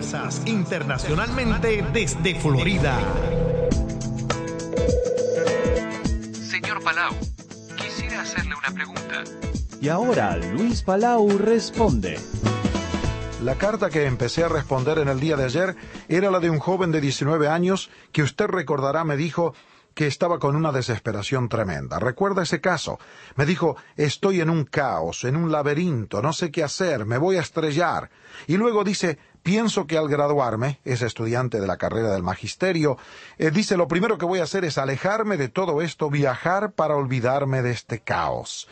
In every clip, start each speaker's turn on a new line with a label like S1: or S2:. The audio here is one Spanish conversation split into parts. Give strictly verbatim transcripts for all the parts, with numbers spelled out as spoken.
S1: fuerzas internacionalmente desde Florida.
S2: Señor Palau, quisiera hacerle una pregunta.
S3: Y ahora Luis Palau responde.
S4: La carta que empecé a responder en el día de ayer era la de un joven de diecinueve años que usted recordará me dijo que estaba con una desesperación tremenda. ¿Recuerda ese caso? Me dijo, estoy en un caos, en un laberinto, no sé qué hacer, me voy a estrellar. Y luego dice, pienso que al graduarme, es estudiante de la carrera del magisterio, eh, dice, lo primero que voy a hacer es alejarme de todo esto, viajar para olvidarme de este caos.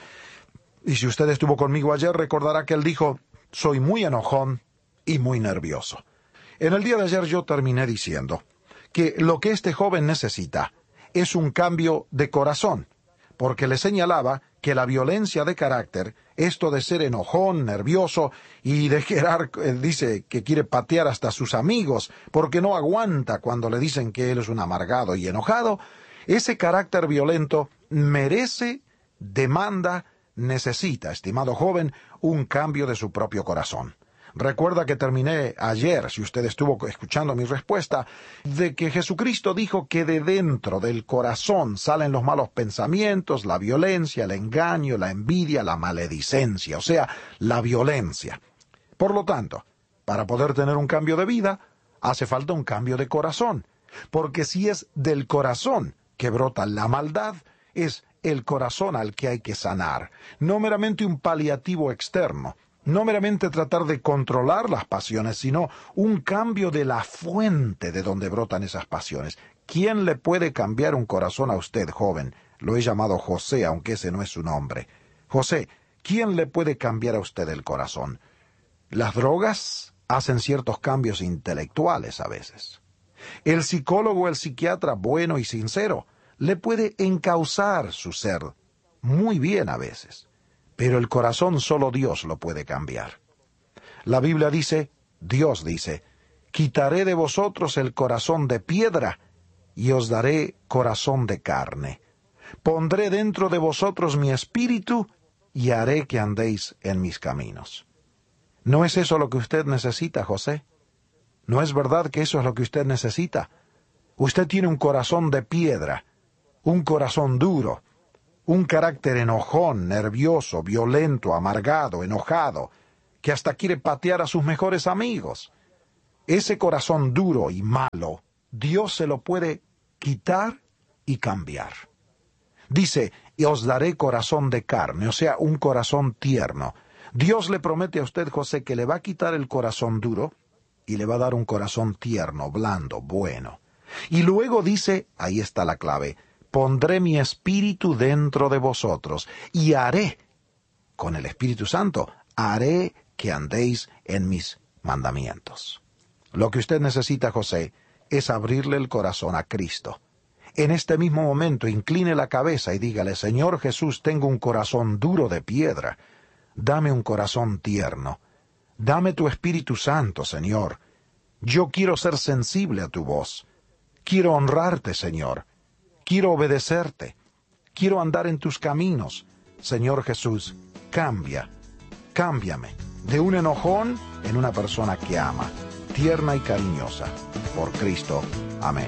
S4: Y si usted estuvo conmigo ayer, recordará que él dijo, soy muy enojón y muy nervioso. En el día de ayer yo terminé diciendo que lo que este joven necesita es un cambio de corazón, porque le señalaba que la violencia de carácter, esto de ser enojón, nervioso y de querer, él dice que quiere patear hasta a sus amigos porque no aguanta cuando le dicen que él es un amargado y enojado, ese carácter violento merece, demanda, necesita, estimado joven, un cambio de su propio corazón. Recuerda que terminé ayer, si usted estuvo escuchando mi respuesta, de que Jesucristo dijo que de dentro del corazón salen los malos pensamientos, la violencia, el engaño, la envidia, la maledicencia, o sea, la violencia. Por lo tanto, para poder tener un cambio de vida, hace falta un cambio de corazón, porque si es del corazón que brota la maldad, es el corazón al que hay que sanar, no meramente un paliativo externo. No meramente tratar de controlar las pasiones, sino un cambio de la fuente de donde brotan esas pasiones. ¿Quién le puede cambiar un corazón a usted, joven? Lo he llamado José, aunque ese no es su nombre. José, ¿quién le puede cambiar a usted el corazón? Las drogas hacen ciertos cambios intelectuales a veces. El psicólogo o el psiquiatra bueno y sincero le puede encauzar su ser muy bien a veces. Pero el corazón solo Dios lo puede cambiar. La Biblia dice, Dios dice, quitaré de vosotros el corazón de piedra y os daré corazón de carne. Pondré dentro de vosotros mi espíritu y haré que andéis en mis caminos. ¿No es eso lo que usted necesita, José? ¿No es verdad que eso es lo que usted necesita? Usted tiene un corazón de piedra, un corazón duro, un carácter enojón, nervioso, violento, amargado, enojado, que hasta quiere patear a sus mejores amigos. Ese corazón duro y malo, Dios se lo puede quitar y cambiar. Dice, y os daré corazón de carne, o sea, un corazón tierno. Dios le promete a usted, José, que le va a quitar el corazón duro y le va a dar un corazón tierno, blando, bueno. Y luego dice, ahí está la clave, pondré mi espíritu dentro de vosotros, y haré, con el Espíritu Santo, haré que andéis en mis mandamientos. Lo que usted necesita, José, es abrirle el corazón a Cristo. En este mismo momento, incline la cabeza y dígale, Señor Jesús, tengo un corazón duro de piedra. Dame un corazón tierno. Dame tu Espíritu Santo, Señor. Yo quiero ser sensible a tu voz. Quiero honrarte, Señor. Quiero obedecerte. Quiero andar en tus caminos. Señor Jesús, cambia, cámbiame de un enojón en una persona que ama, tierna y cariñosa. Por Cristo. Amén.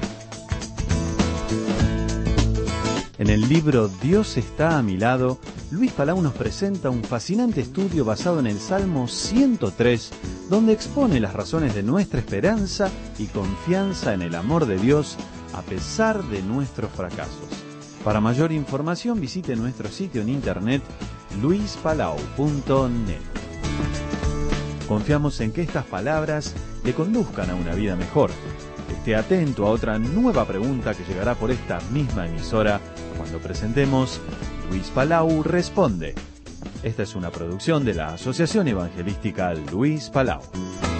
S3: En el libro Dios está a mi lado, Luis Palau nos presenta un fascinante estudio basado en el Salmo ciento tres, donde expone las razones de nuestra esperanza y confianza en el amor de Dios a pesar de nuestros fracasos. Para mayor información visite nuestro sitio en internet luis palau punto net. Confiamos en que estas palabras le conduzcan a una vida mejor. Esté atento a otra nueva pregunta que llegará por esta misma emisora cuando presentemos Luis Palau Responde. Esta es una producción de la Asociación Evangelística Luis Palau.